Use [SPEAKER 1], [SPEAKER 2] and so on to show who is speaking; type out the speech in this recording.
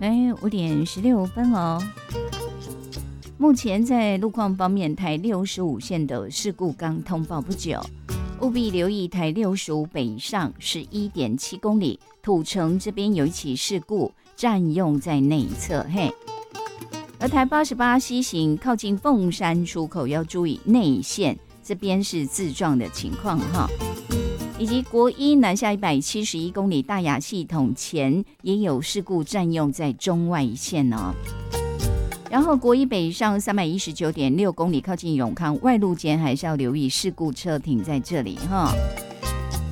[SPEAKER 1] 5:16了。目前在路况方面，台65线的事故刚通报不久，务必留意台65北上是1.7公里，土城这边有一起事故，占用在内侧。而台88西行靠近凤山出口要注意内线，这边是自撞的情况哈。以及国一南下171公里大雅系统前也有事故，占用在中外线哦。然后国一北上319.6公里靠近永康外路间，还是要留意事故车停在这里哈。